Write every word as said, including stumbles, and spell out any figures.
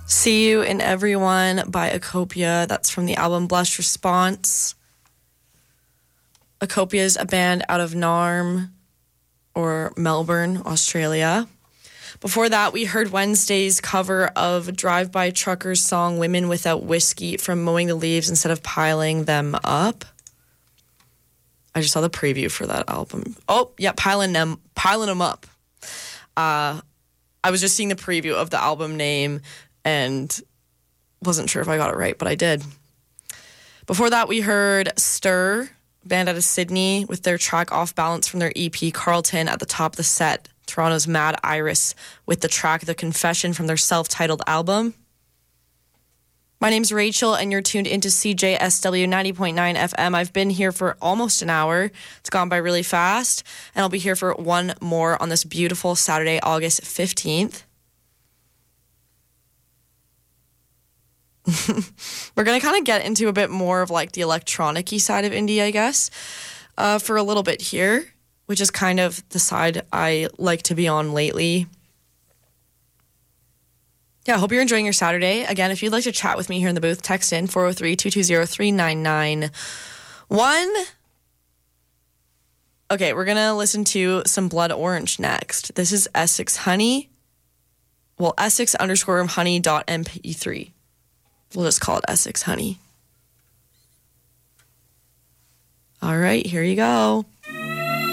See You in Everyone by Acopia. That's from the album Blush Response. Acopia is a band out of Narm or Melbourne, Australia. Before that, we heard Wednesday's cover of Drive By Truckers' song Women Without Whiskey from Mowing the Leaves Instead of Piling Them Up. I just saw the preview for that album. Oh, yeah, Piling Them, piling them Up. Uh, I was just seeing the preview of the album name and wasn't sure if I got it right, but I did. Before that, we heard Stir, band out of Sydney, with their track Off Balance from their E P Carlton at the top of the set. Toronto's Mad Iris with the track The Confession from their self-titled album. My name's Rachel, and you're tuned into C J S W ninety point nine F M. I've been here for almost an hour. It's gone by really fast, and I'll be here for one more on this beautiful Saturday, August fifteenth. We're going to kind of get into a bit more of like the electronic-y side of indie, I guess, uh, for a little bit here, which is kind of the side I like to be on lately. Yeah, I hope you're enjoying your Saturday. Again, if you'd like to chat with me here in the booth, text in four oh three, two two zero, three nine nine one. Okay, we're going to listen to some Blood Orange next. This is Essex Honey. Well, Essex underscore honey dot M P three. We'll just call it Essex Honey. All right, here you go.